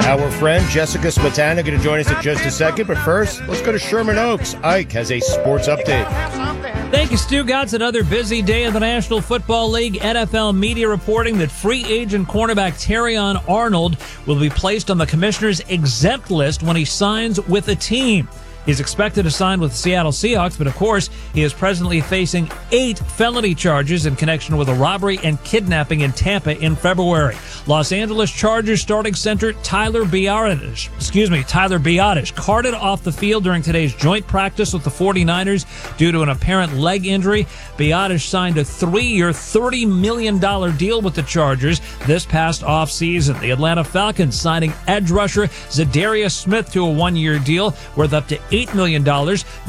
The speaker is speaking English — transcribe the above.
Our friend Jessica Smetana going to join us in just a second. But first, let's go to Sherman Oaks. Ike has a sports update. Thank you, Stu. It's another busy day of the National Football League. NFL media reporting that free agent cornerback Terrion Arnold will be placed on the commissioner's exempt list when he signs with a team. He's expected to sign with the Seattle Seahawks, but of course, he is presently facing 8 felony charges in connection with a robbery and kidnapping in Tampa in February. Los Angeles Chargers starting center Tyler Biadasz carted off the field during today's joint practice with the 49ers due to an apparent leg injury. Biadasz signed a 3-year, $30 million deal with the Chargers this past offseason. The Atlanta Falcons signing edge rusher Zadarius Smith to a 1-year deal worth up to $8 million.